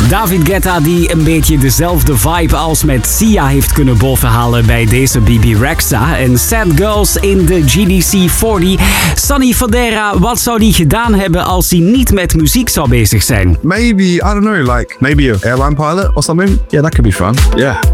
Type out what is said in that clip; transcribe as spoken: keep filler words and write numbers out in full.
David Guetta die een beetje dezelfde vibe als met Sia heeft kunnen bovenhalen bij deze B B Rexha. En Sad Girls in de G D C veertig. Sonny Fodera, wat zou hij gedaan hebben als hij niet met muziek zou bezig zijn? Maybe, I don't know, like maybe an airline pilot or something. Yeah, that could be fun. Yeah.